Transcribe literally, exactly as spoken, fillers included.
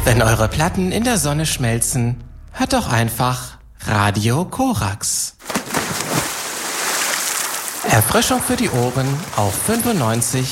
Wenn eure Platten in der Sonne schmelzen, hört doch einfach Radio Korax. Erfrischung für die Ohren auf fünfundneunzig